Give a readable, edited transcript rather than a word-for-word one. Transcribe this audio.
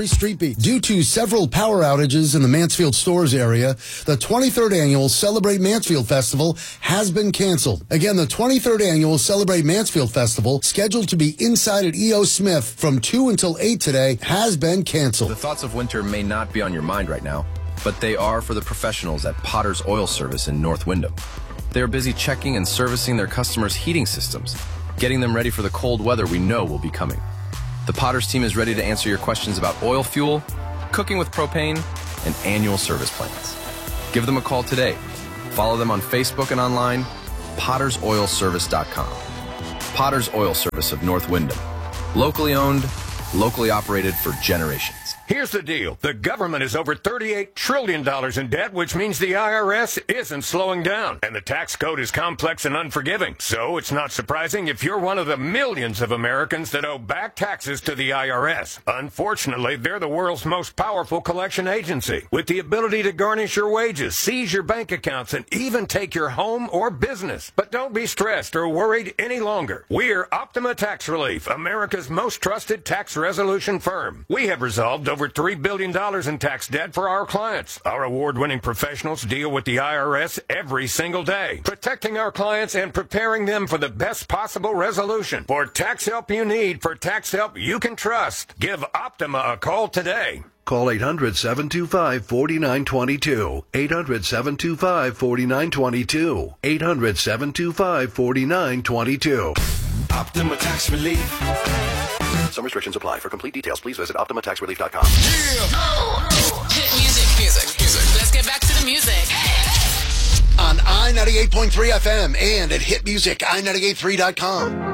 Country Street Beat. Due to several power outages in the Mansfield Stores area, the 23rd annual Celebrate Mansfield Festival has been canceled. Again, the 23rd annual Celebrate Mansfield Festival, scheduled to be inside at E.O. Smith from 2 until 8 today, has been canceled. The thoughts of winter may not be on your mind right now, but they are for the professionals at Potter's Oil Service in North Windham. They are busy checking and servicing their customers' heating systems, getting them ready for the cold weather we know will be coming. The Potter's team is ready to answer your questions about oil fuel, cooking with propane, and annual service plans. Give them a call today. Follow them on Facebook and online, pottersoilservice.com. Potter's Oil Service of North Windham. Locally owned, locally operated for generations. Here's the deal. The government is over $38 trillion in debt, which means the IRS isn't slowing down. And the tax code is complex and unforgiving. So it's not surprising if you're one of the millions of Americans that owe back taxes to the IRS. Unfortunately, they're the world's most powerful collection agency, with the ability to garnish your wages, seize your bank accounts, and even take your home or business. But don't be stressed or worried any longer. We're Optima Tax Relief, America's most trusted tax resolution firm. We have resolved over $3 billion in tax debt for our clients. Our award-winning professionals deal with the IRS every single day, protecting our clients and preparing them for the best possible resolution. For tax help you need, for tax help you can trust, give Optima a call today. Call 800-725-4922. 800-725-4922. 800-725-4922. Optima Tax Relief. Some restrictions apply. For complete details, please visit OptimaTaxRelief.com. Yeah. Hit music. Let's get back to the music. On I-98.3 FM and at hitmusicI983.com.